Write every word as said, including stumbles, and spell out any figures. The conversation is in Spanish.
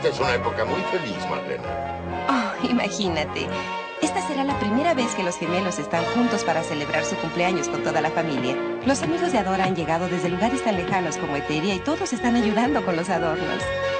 Esta es una época muy feliz, Marlene. Oh, imagínate. Esta será la primera vez que los gemelos están juntos para celebrar su cumpleaños con toda la familia. Los amigos de Adora han llegado desde lugares tan lejanos como Eteria y todos están ayudando con los adornos.